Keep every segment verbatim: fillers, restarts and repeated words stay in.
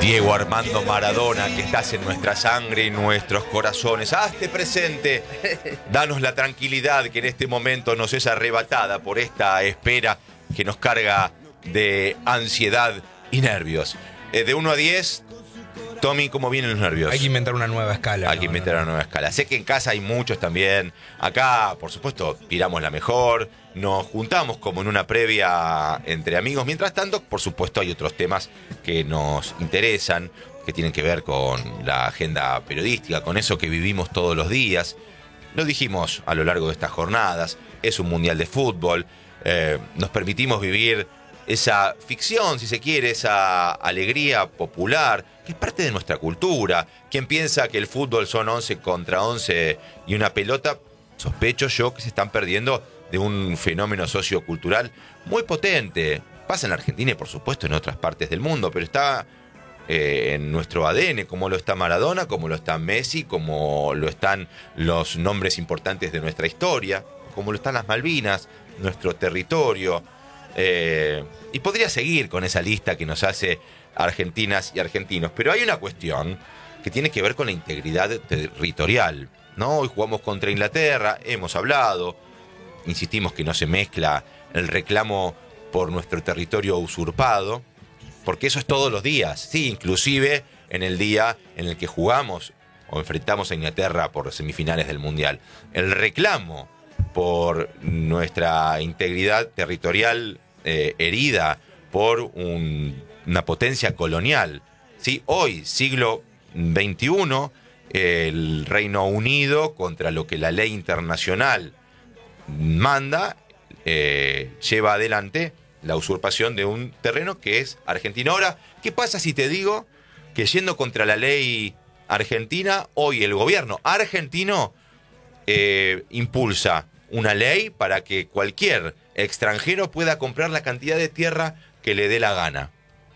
Diego Armando Maradona, que estás en nuestra sangre y nuestros corazones, hazte presente, danos la tranquilidad que en este momento nos es arrebatada por esta espera que nos carga de ansiedad y nervios. Eh, de uno a diez, Tommy, ¿cómo vienen los nervios? Hay que inventar una nueva escala. Hay que no, inventar no, una nueva escala. Sé que en casa hay muchos también. Acá, por supuesto, tiramos la mejor. Nos juntamos como en una previa entre amigos. Mientras tanto, por supuesto, hay otros temas que nos interesan, que tienen que ver con la agenda periodística, con eso que vivimos todos los días. Lo dijimos a lo largo de estas jornadas. Es un mundial de fútbol. Eh, nos permitimos vivir esa ficción, si se quiere, esa alegría popular, que es parte de nuestra cultura. Quien piensa que el fútbol son once contra once y una pelota, sospecho yo que se están perdiendo de un fenómeno sociocultural muy potente. Pasa en Argentina y por supuesto en otras partes del mundo, pero está eh, en nuestro A D N, como lo está Maradona, como lo está Messi, como lo están los nombres importantes de nuestra historia, como lo están las Malvinas, nuestro territorio. Eh, y podría seguir con esa lista que nos hace argentinas y argentinos, pero hay una cuestión que tiene que ver con la integridad territorial, ¿no? Hoy jugamos contra Inglaterra, hemos hablado, insistimos que no se mezcla el reclamo por nuestro territorio usurpado, porque eso es todos los días, sí, inclusive en el día en el que jugamos o enfrentamos a Inglaterra por semifinales del Mundial. El reclamo por nuestra integridad territorial eh, herida por un, una potencia colonial. ¿Sí? Hoy, siglo veintiuno, el Reino Unido, contra lo que la ley internacional manda, eh, lleva adelante la usurpación de un terreno que es argentino. Ahora, ¿qué pasa si te digo que yendo contra la ley argentina, hoy el gobierno argentino eh, impulsa una ley para que cualquier extranjero pueda comprar la cantidad de tierra que le dé la gana?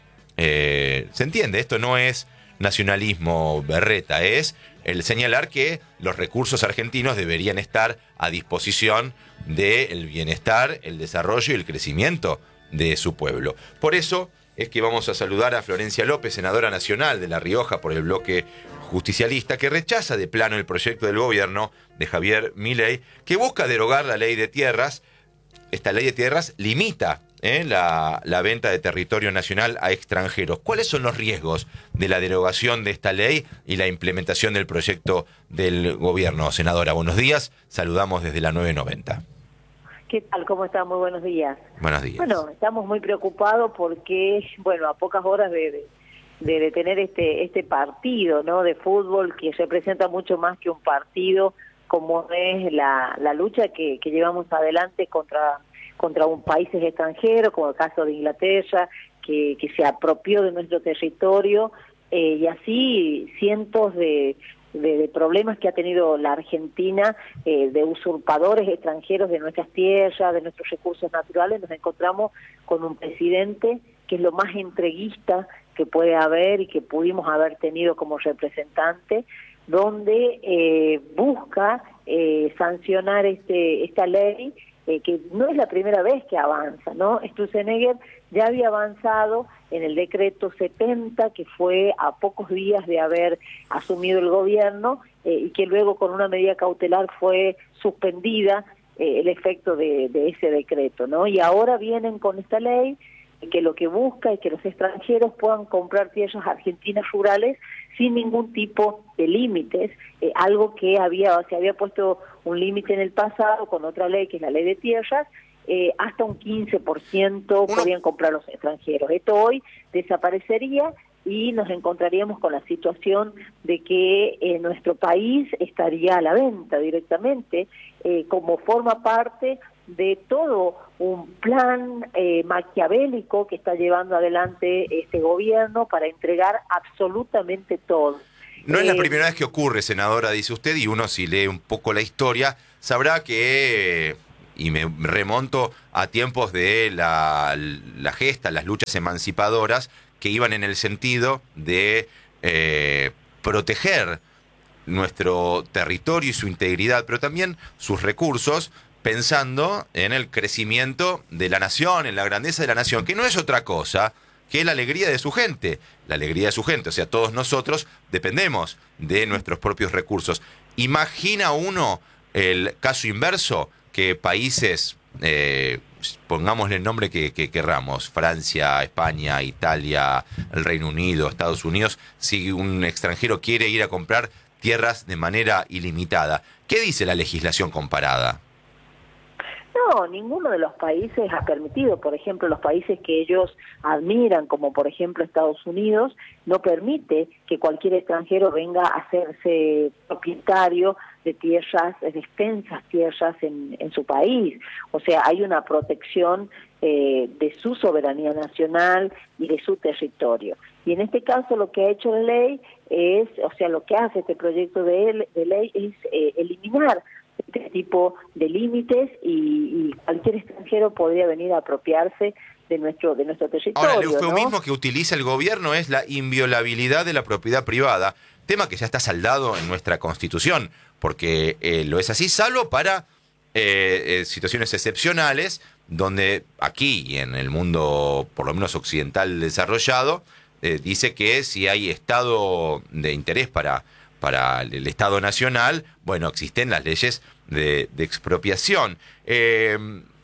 Eh, ¿Se entiende? Esto no es nacionalismo berreta, es el señalar que los recursos argentinos deberían estar a disposición del bienestar, el desarrollo y el crecimiento de su pueblo. Por eso es que vamos a saludar a Florencia López, senadora nacional de La Rioja por el bloque justicialista, que rechaza de plano el proyecto del gobierno de Javier Milei, que busca derogar la ley de tierras. Esta ley de tierras limita eh, la, la venta de territorio nacional a extranjeros. ¿Cuáles son los riesgos de la derogación de esta ley y la implementación del proyecto del gobierno? Senadora, buenos días. Saludamos desde la nueve noventa. ¿Qué tal? ¿Cómo están? Muy buenos días. Buenos días. Bueno, estamos muy preocupados porque, bueno, a pocas horas de... de... de, de tener este este partido, ¿no?, de fútbol, que representa mucho más que un partido, como es la, la lucha que, que llevamos adelante contra contra un países extranjeros, como el caso de Inglaterra, que, que se apropió de nuestro territorio, eh, y así cientos de, de, de problemas que ha tenido la Argentina, eh, de usurpadores extranjeros de nuestras tierras, de nuestros recursos naturales. Nos encontramos con un presidente que es lo más entreguista que puede haber y que pudimos haber tenido como representante, donde eh, busca eh, sancionar este esta ley, eh, que no es la primera vez que avanza, ¿no? Sturzenegger ya había avanzado en el decreto setenta, que fue a pocos días de haber asumido el gobierno, eh, y que luego con una medida cautelar fue suspendida eh, el efecto de, de ese decreto, ¿no? Y ahora vienen con esta ley que lo que busca es que los extranjeros puedan comprar tierras argentinas rurales sin ningún tipo de límites, eh, algo que había se había puesto un límite en el pasado con otra ley, que es la ley de tierras, eh, hasta un quince por ciento podían comprar los extranjeros. Esto hoy desaparecería y nos encontraríamos con la situación de que eh, nuestro país estaría a la venta directamente, eh, como forma parte de todo un plan eh, maquiavélico que está llevando adelante este gobierno para entregar absolutamente todo. No es eh, la primera vez que ocurre, senadora, dice usted, y uno si lee un poco la historia, sabrá que, y me remonto a tiempos de la, la gesta, las luchas emancipadoras, que iban en el sentido de eh, proteger nuestro territorio y su integridad, pero también sus recursos, pensando en el crecimiento de la nación, en la grandeza de la nación, que no es otra cosa que la alegría de su gente. La alegría de su gente, o sea, todos nosotros dependemos de nuestros propios recursos. ¿Imagina uno el caso inverso? Que países, eh, pongámosle el nombre que, que querramos, Francia, España, Italia, el Reino Unido, Estados Unidos, si un extranjero quiere ir a comprar tierras de manera ilimitada, ¿qué dice la legislación comparada? No, ninguno de los países ha permitido. Por ejemplo, los países que ellos admiran, como por ejemplo Estados Unidos, no permite que cualquier extranjero venga a hacerse propietario de tierras, de extensas tierras en, en su país. O sea, hay una protección eh, de su soberanía nacional y de su territorio. Y en este caso lo que ha hecho la ley es, o sea, lo que hace este proyecto de, de ley es eh, eliminar este tipo de límites y, y cualquier extranjero podría venir a apropiarse de nuestro de nuestro territorio. Ahora, el eufemismo, ¿no?, que utiliza el gobierno es la inviolabilidad de la propiedad privada, tema que ya está saldado en nuestra Constitución, porque eh, lo es así, salvo para eh, eh, situaciones excepcionales, donde aquí y en el mundo, por lo menos occidental desarrollado, eh, dice que si hay estado de interés para para el Estado Nacional, bueno, existen las leyes de, de expropiación. Eh,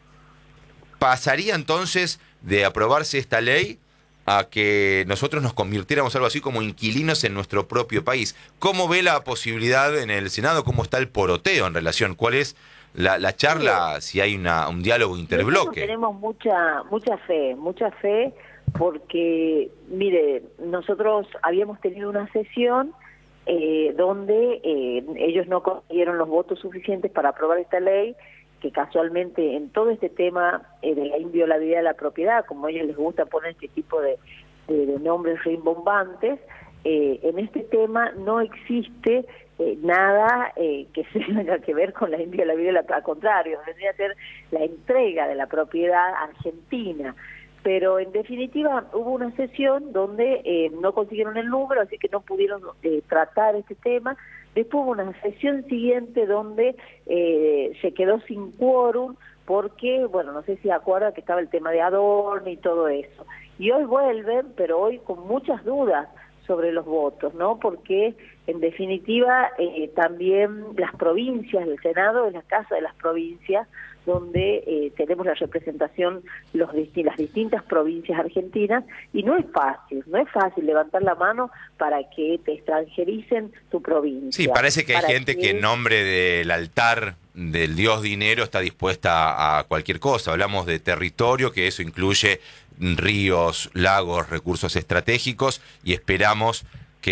¿Pasaría entonces de aprobarse esta ley a que nosotros nos convirtiéramos algo así como inquilinos en nuestro propio país? ¿Cómo ve la posibilidad en el Senado? ¿Cómo está el poroteo en relación? ¿Cuál es la, la charla, si hay una, un diálogo interbloque? Nosotros tenemos mucha, mucha fe, mucha fe, porque, mire, nosotros habíamos tenido una sesión Eh, donde eh, ellos no consiguieron los votos suficientes para aprobar esta ley, que casualmente en todo este tema eh, de la inviolabilidad de la propiedad, como a ellos les gusta poner este tipo de, de, de nombres rimbombantes, eh, en este tema no existe eh, nada eh, que tenga que ver con la inviolabilidad, al contrario, vendría a ser la entrega de la propiedad argentina. Pero en definitiva hubo una sesión donde eh, no consiguieron el número, así que no pudieron eh, tratar este tema. Después hubo una sesión siguiente donde eh, se quedó sin quórum porque, bueno, no sé si acuerdan que estaba el tema de Adorno y todo eso. Y hoy vuelven, pero hoy con muchas dudas sobre los votos, ¿no? Porque en definitiva eh, también las provincias, el Senado es la casa de las provincias, donde eh, tenemos la representación los las distintas provincias argentinas, y no es fácil, no es fácil levantar la mano para que te extranjericen tu provincia. Sí, parece que hay gente que... que en nombre del altar del dios dinero está dispuesta a cualquier cosa. Hablamos de territorio, que eso incluye ríos, lagos, recursos estratégicos, y esperamos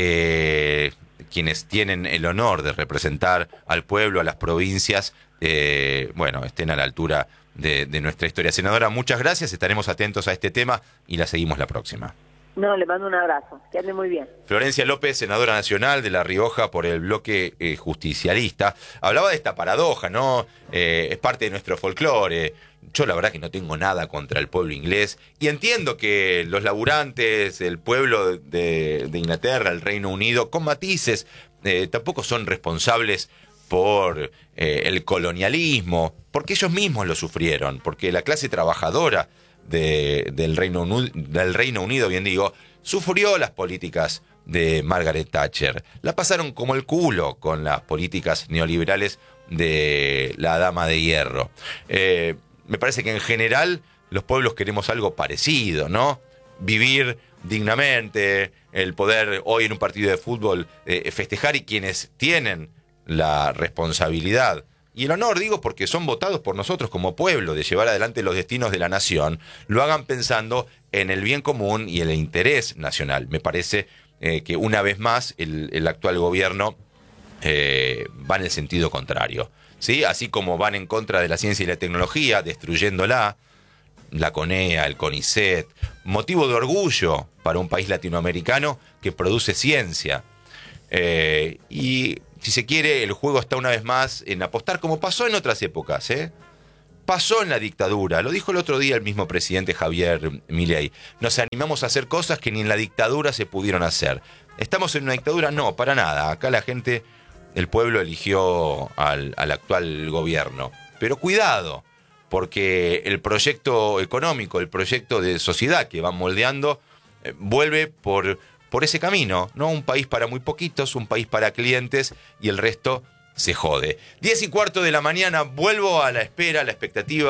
que quienes tienen el honor de representar al pueblo, a las provincias, eh, bueno, estén a la altura de, de nuestra historia. Senadora, muchas gracias, estaremos atentos a este tema y la seguimos la próxima. No, le mando un abrazo, que ande muy bien. Florencia López, senadora nacional de La Rioja por el bloque eh, justicialista, hablaba de esta paradoja, ¿no? Eh, es parte de nuestro folclore. Yo la verdad que no tengo nada contra el pueblo inglés y entiendo que los laburantes, el pueblo de, de Inglaterra, el Reino Unido, con matices, eh, tampoco son responsables por eh, el colonialismo, porque ellos mismos lo sufrieron, porque la clase trabajadora de, del, Reino Unido, del Reino Unido, bien digo, sufrió las políticas de Margaret Thatcher. La pasaron como el culo con las políticas neoliberales de la Dama de Hierro. Eh, me parece que en general los pueblos queremos algo parecido, ¿no? Vivir dignamente, el poder hoy en un partido de fútbol eh, festejar, y quienes tienen la responsabilidad y el honor, digo, porque son votados por nosotros como pueblo, de llevar adelante los destinos de la nación, lo hagan pensando en el bien común y en el interés nacional. Me parece eh, que una vez más el, el actual gobierno eh, va en el sentido contrario, ¿sí? Así como van en contra de la ciencia y la tecnología, destruyéndola, la CONEA, el CONICET, motivo de orgullo para un país latinoamericano que produce ciencia. Eh, y si se quiere, el juego está una vez más en apostar, como pasó en otras épocas, ¿eh? Pasó en la dictadura, lo dijo el otro día el mismo presidente Javier Milei. Nos animamos a hacer cosas que ni en la dictadura se pudieron hacer. ¿Estamos en una dictadura? No, para nada. Acá la gente, el pueblo eligió al, al actual gobierno. Pero cuidado, porque el proyecto económico, el proyecto de sociedad que van moldeando, eh, vuelve por, por ese camino, ¿no? Un país para muy poquitos, un país para clientes y el resto se jode. Diez y cuarto de la mañana, vuelvo a la espera, a la expectativa